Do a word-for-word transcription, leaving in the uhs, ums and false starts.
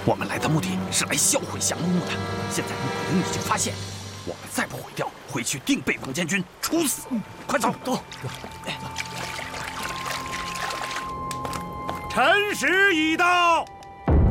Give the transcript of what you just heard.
我们来的目的是来销毁降龙木的，现在马营已经发现，我们再不毁掉，回去定被王监军处死。快走，走！ 辰时已到。